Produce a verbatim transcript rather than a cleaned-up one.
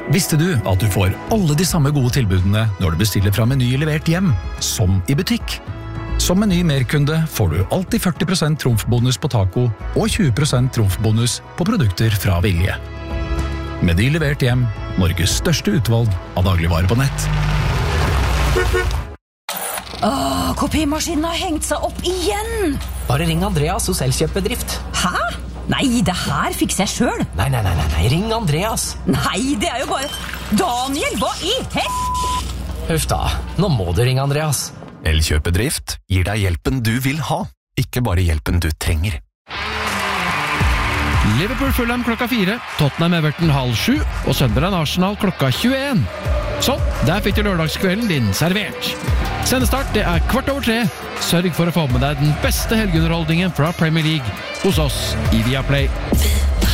Visste du at du får alle de samme gode tilbudene når du bestiller fra Meny levert hjem, som i butikk? Som Meny Merkunde får du alltid førti prosent trumfbonus på taco og tjue prosent trumfbonus på produkter fra Vilje. Meny levert hjem, Norges største utvalg av dagligvarer på nett. Åh, kopimaskinen har hengt seg opp igjen! Bare ring Andreas hos Elkjøp-bedrift. Hæ? Nei, det her fikser jeg selv. Nei, nei, nei, nei, nei, ring Andreas. Nei, det er jo bare... Daniel, hva i hel... Huff da, nå må du ringe Andreas. Elkjøp-bedrift gir deg hjelpen du vil ha, ikke bare hjelpen du trenger. Liverpool Fulham klokka fire, Tottenham Everton halv sju og Sunderland Arsenal klokka tjueen. Så, der fikk du lørdagskvelden din servert. Sendestart, det er kvart over tre. Sørg for å få med deg den beste helgeunderholdningen fra Premier League hos oss i Viaplay.